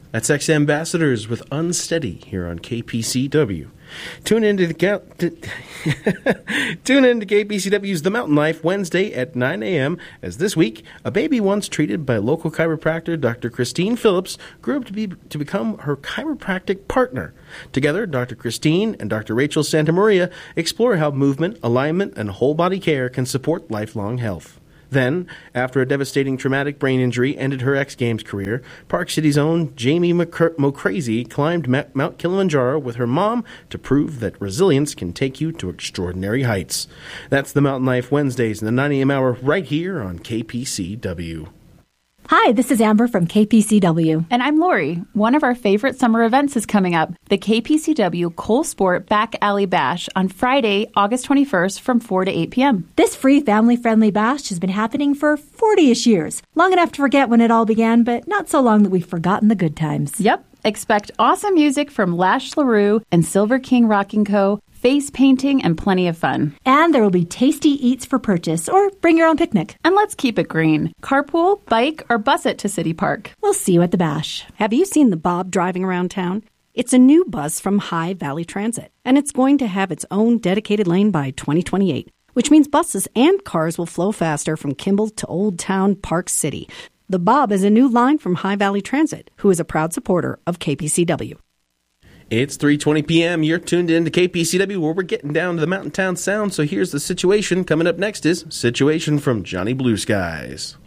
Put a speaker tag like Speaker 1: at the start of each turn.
Speaker 1: That's Ex-Ambassadors with Unsteady here on KPCW. Tune in to KPCW's The Mountain Life Wednesday at 9 a.m. as this week, a baby once treated by local chiropractor Dr. Christine Phillips grew up to become her chiropractic partner. Together, Dr. Christine and Dr. Rachel Santamaria explore how movement, alignment, and whole body care can support lifelong health. Then, after a devastating traumatic brain injury ended her X Games career, Park City's own Jamie Mocrazy climbed Mount Kilimanjaro with her mom to prove that resilience can take you to extraordinary heights. That's the Mountain Life Wednesdays in the 9 a.m. hour right here on KPCW.
Speaker 2: Hi, this is Amber from KPCW.
Speaker 3: And I'm Lori. One of our favorite summer events is coming up, the KPCW Cole Sport Back Alley Bash on Friday, August 21st from 4 to 8 p.m.
Speaker 2: This free family-friendly bash has been happening for 40-ish years. Long enough to forget when it all began, but not so long that we've forgotten the good times.
Speaker 3: Yep. Expect awesome music from Lash LaRue and Silver King Rocking Co., face painting, and plenty of fun.
Speaker 2: And there will be tasty eats for purchase, or bring your own picnic.
Speaker 3: And let's keep it green. Carpool, bike, or bus it to City Park.
Speaker 2: We'll see you at the bash.
Speaker 4: Have you seen the Bob driving around town? It's a new bus from High Valley Transit, and it's going to have its own dedicated lane by 2028, which means buses and cars will flow faster from Kimball to Old Town Park City. The Bob is a new line from High Valley Transit, who is a proud supporter of KPCW.
Speaker 1: It's 3:20 p.m. You're tuned in to KPCW, where we're getting down to the mountain town sound. So here's the situation. Coming up next is Situation from Johnny Blue Skies.